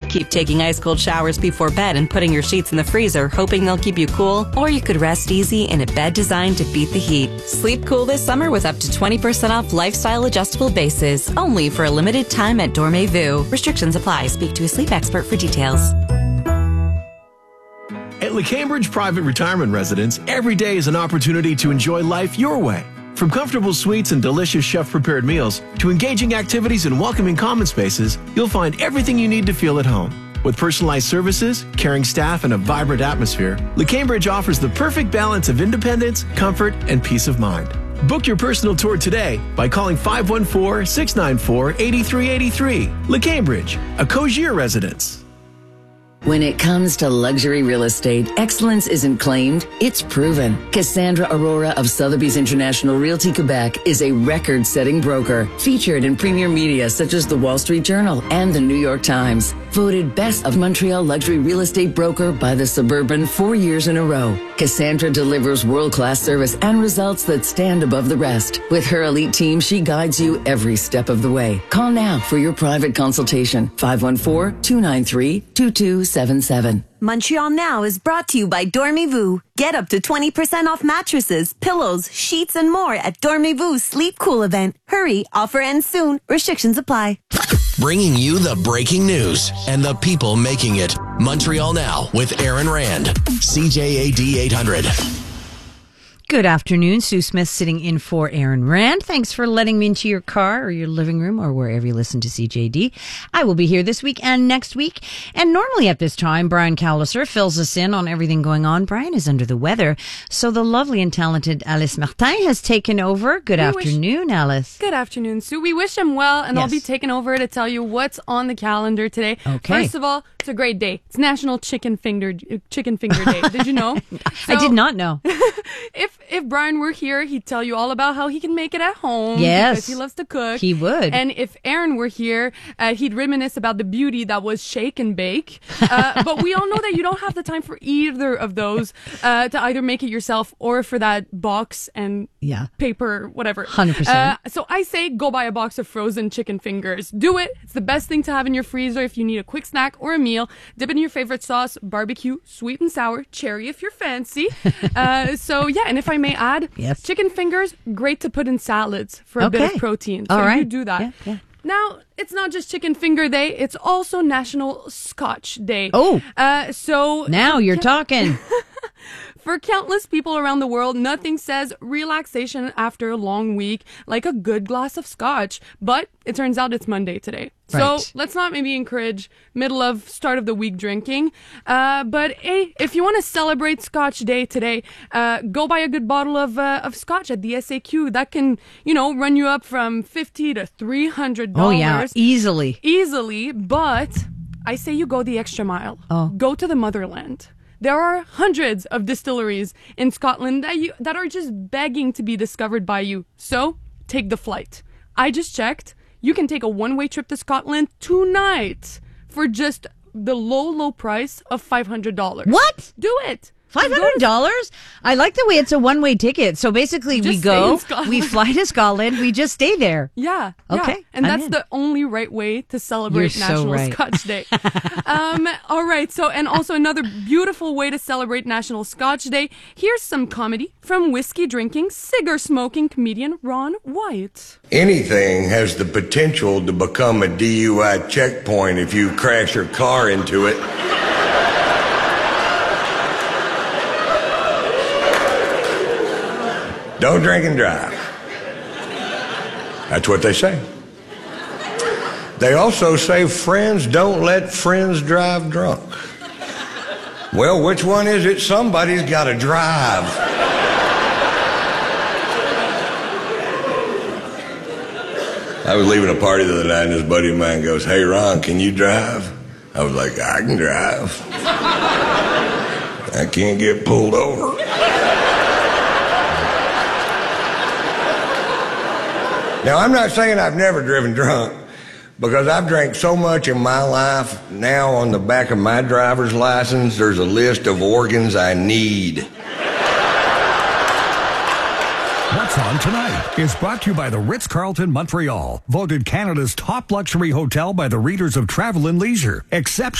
keep taking ice-cold showers before bed and putting your sheets in the freezer, hoping they'll keep you cool. Or you could rest easy in a bed designed to beat the heat. Sleep cool this summer with up to 20% off lifestyle adjustable bases. Only for a limited time at Dormez-vous. Restrictions apply. Speak to a sleep expert for details. At LeCambridge Private Retirement Residence, every day is an opportunity to enjoy life your way. From comfortable suites and delicious chef-prepared meals to engaging activities and welcoming common spaces, you'll find everything you need to feel at home. With personalized services, caring staff, and a vibrant atmosphere, LeCambridge offers the perfect balance of independence, comfort, and peace of mind. Book your personal tour today by calling 514-694-8383. LeCambridge, a Cogier residence. When it comes to luxury real estate, excellence isn't claimed, it's proven. Cassandra Aurora of Sotheby's International Realty Quebec is a record-setting broker, featured in premier media such as the Wall Street Journal and the New York Times. Voted Best of Montreal Luxury Real Estate Broker by the Suburban 4 years in a row. Cassandra delivers world-class service and results that stand above the rest. With her elite team, she guides you every step of the way. Call now for your private consultation. 514-293-2277. Montreal Now is brought to you by Dormez-vous. Get up to 20% off mattresses, pillows, sheets, and more at Dormez-vous Sleep Cool event. Hurry, offer ends soon. Restrictions apply. Bringing you the breaking news and the people making it. Montreal Now with Aaron Rand. CJAD 800. Good afternoon. Sue Smith sitting in for Aaron Rand. Thanks for letting me into your car or your living room or wherever you listen to CJD. I will be here this week and next week. And normally at this time, Brian Cowlisser fills us in on everything going on. Brian is under the weather. So the lovely and talented Alice Martin has taken over. Good afternoon, Alice. Good afternoon, Sue. We wish him well, and I'll be taking over to tell you what's on the calendar today. Okay. First of all, it's a great day. It's National Chicken Finger Day. Did you know? I did not know. If Brian were here, he'd tell you all about how he can make it at home. Yes. Because he loves to cook. He would. And if Aaron were here, he'd reminisce about the beauty that was shake and bake. But we all know that you don't have the time for either of those to either make it yourself or for that box and paper, whatever. 100%. So I say go buy a box of frozen chicken fingers. Do it. It's the best thing to have in your freezer if you need a quick snack or a meal. Dip it in your favorite sauce, barbecue, sweet and sour, cherry if you're fancy. And if I may add, chicken fingers, great to put in salads for a bit of protein. So you do that. Yeah. Now, it's not just Chicken Finger Day, it's also National Scotch Day. Oh. So now you're talking. For countless people around the world, nothing says relaxation after a long week like a good glass of scotch. But it turns out it's Monday today. Right. So let's not maybe encourage start of the week drinking. But hey, if you want to celebrate Scotch Day today, go buy a good bottle of scotch at the SAQ. That can, run you up from $50 to $300. Oh yeah, easily. But I say you go the extra mile. Oh. Go to the motherland. There are hundreds of distilleries in Scotland that are just begging to be discovered by you. So, take the flight. I just checked. You can take a one-way trip to Scotland tonight for just the low price of $500. What? Do it. $500? I like the way it's a one-way ticket. So basically we fly to Scotland, we just stay there. Yeah. Okay. And that's the only right way to celebrate National Scotch Day. All right. So, and also another beautiful way to celebrate National Scotch Day. Here's some comedy from whiskey-drinking, cigar-smoking comedian Ron White. Anything has the potential to become a DUI checkpoint if you crash your car into it. Don't drink and drive. That's what they say. They also say friends don't let friends drive drunk. Well, which one is it? Somebody's got to drive. I was leaving a party the other night and this buddy of mine goes, "Hey, Ron, can you drive?" I was like, "I can drive. I can't get pulled over." Now, I'm not saying I've never driven drunk, because I've drank so much in my life. Now on the back of my driver's license, there's a list of organs I need. What's On Tonight is brought to you by the Ritz-Carlton Montreal, voted Canada's top luxury hotel by the readers of Travel and Leisure.